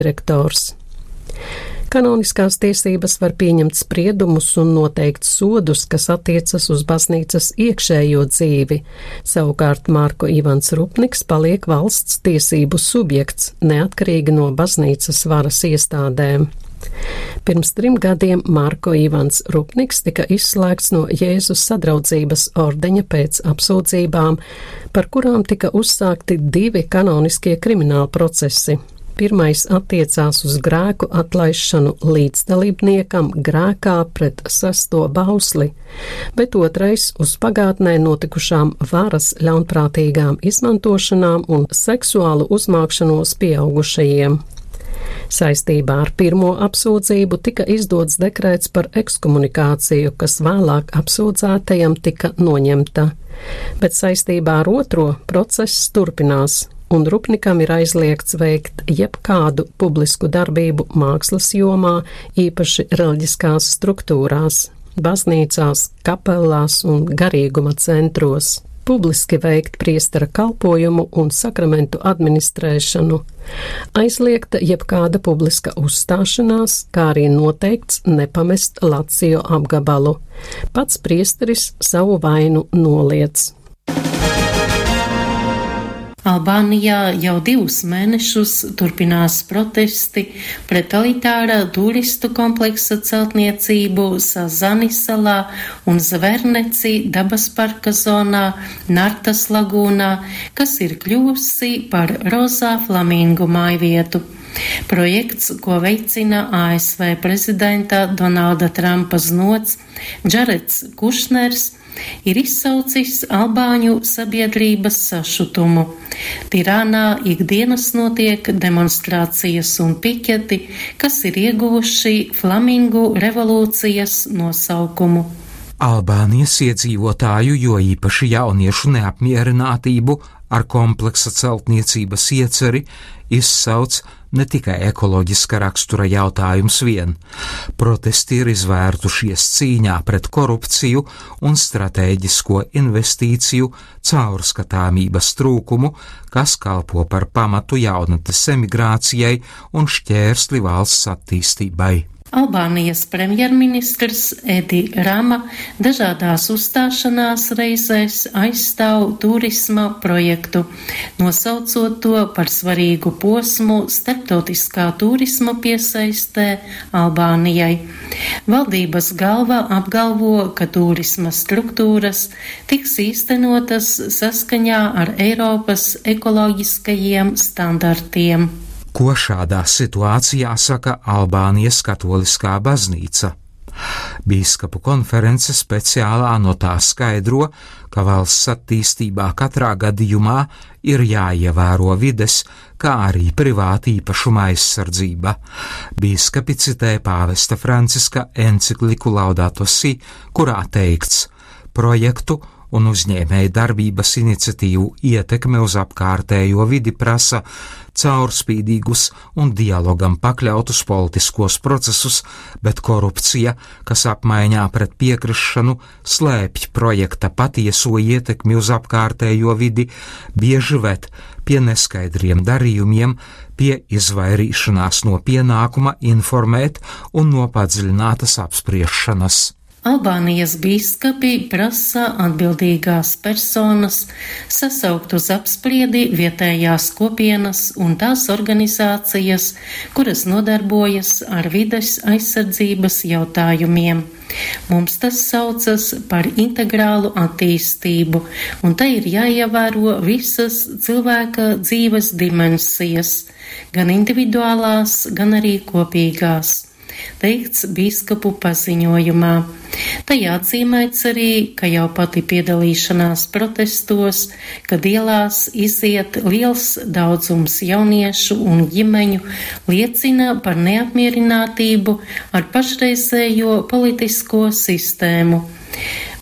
direktors. Kanoniskās tiesības var pieņemt spriedumus un noteikt sodus, kas attiecas uz baznīcas iekšējo dzīvi. Savukārt Marko Ivans Rupniks paliek valsts tiesību subjekts, neatkarīgi no baznīcas varas iestādēm. Pirms 3 gadiem Marko Ivans Rupniks tika izslēgts no Jēzus sadraudzības ordeņa pēc apsūdzībām, par kurām tika uzsākti 2 kanoniskie krimināla procesi. Pirmais attiecās uz grēku atlaišanu līdzdalībniekam grēkā pret 6. bausli, bet otrais uz pagātnē notikušām varas ļaunprātīgām izmantošanām un seksuālu uzmākšanos pieaugušajiem. Saistībā ar pirmo apsūdzību tika izdots dekrēts par ekskomunikāciju, kas vēlāk apsūdzētajam tika noņemta, bet saistībā ar otro process turpinās, un Rupnikam ir aizliegts veikt jebkādu publisku darbību mākslas jomā, īpaši reliģiskās struktūrās, baznīcās, kapelās un garīguma centros, publiski veikt priestera kalpojumu un sakramentu administrēšanu, aizliegta jebkāda publiska uzstāšanās, kā arī noteikts nepamest Lācijo apgabalu. Pats priesteris savu vainu noliedz. Albānijā jau 2 mēnešus turpinās protesti pret elitāra turistu kompleksa celtniecību Sazani salā un Zverneci dabas parka zonā Nartas lagūnā, kas ir kļuvusi par rozā flamingu mājvietu. Projekts, ko veicina ASV prezidenta Donalda Trumpa znots Džareds Kušners, ir izsaucis albāņu sabiedrības sašutumu. Tirānā ikdienas notiek demonstrācijas un piketi, kas ir ieguvuši Flamingu revolūcijas nosaukumu. Albānijas iedzīvotāju, jo īpaši jauniešu neapmierinātību ar kompleksa celtniecības ieceri izsauc ne tikai ekoloģiska rakstura jautājums vien. Protesti ir izvērtušies cīņā pret korupciju un stratēģisko investīciju caurskatāmības trūkumu, kas kalpo par pamatu jaunatnes emigrācijai un šķērsli valsts attīstībai. Albānijas premjerministrs Edi Rama dažādās uzstāšanās reizēs aizstāv turisma projektu, nosaucot to par svarīgu posmu starptautiskā turisma piesaistē Albānijai. Valdības galva apgalvo, ka turisma struktūras tiks īstenotas saskaņā ar Eiropas ekoloģiskajiem standartiem. Ko šādā situācijā saka Albānijas katoliskā baznīca? Bīskapu konference speciālā notā skaidro, ka valsts attīstībā katrā gadījumā ir jāievēro vides, kā arī privāta īpašuma aizsardzība. Bīskapi citē pāvesta Franciska encikliku Laudato Si, kurā teikts: projektu un uzņēmēju darbības iniciatīvu ietekme uz apkārtējo vidi prasa caurspīdīgus un dialogam pakļautus politiskos procesus, bet korupcija, kas apmaiņā pret piekrišanu slēpj projekta patieso ietekmi uz apkārtējo vidi, bieži ved pie neskaidriem darījumiem, pie izvairīšanās no pienākuma informēt un no padziļinātas apspriešanas. Albānijas bīskapi prasa atbildīgās personas sasaukt uz apspriedi vietējās kopienas un tās organizācijas, kuras nodarbojas ar vides aizsardzības jautājumiem. Mums tas saucas par integrālu attīstību, un te ir jāievēro visas cilvēka dzīves dimensijas, gan individuālās, gan arī kopīgās. Teikts bīskapu paziņojumā. Tajā atzīmēts arī, ka jau pati piedalīšanās protestos, kad ielās iziet liels daudzums jauniešu un ģimeņu, liecina par neapmierinātību ar pašreizējo politisko sistēmu.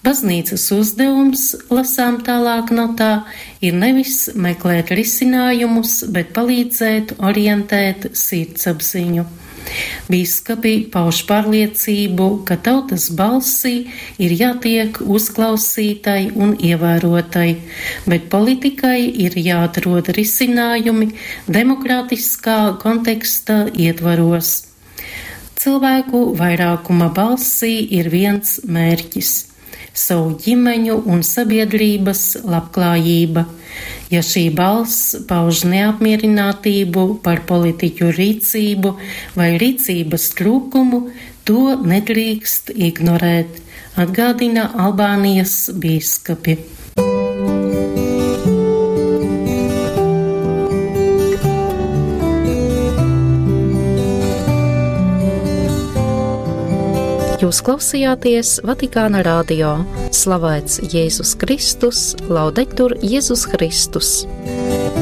Baznīcas uzdevums, lasām tālāk notā, ir nevis meklēt risinājumus, bet palīdzēt orientēt sirdsapziņu. Bīskapi pauž pārliecību, ka tautas balsī ir jātiek uzklausītai un ievērotai, bet politikai ir jāatrod risinājumi demokrātiskā konteksta ietvaros. Cilvēku vairākuma balsī ir viens mērķis – savu ģimeņu un sabiedrības labklājība. Ja šī balss pauž neapmierinātību par politiķu rīcību vai rīcības trūkumu, to nedrīkst ignorēt, atgādina Albānijas bīskapi. Jūs klausījāties Vatikāna radio. Slavēts Jēzus Kristus, laudetur Jēzus Kristus.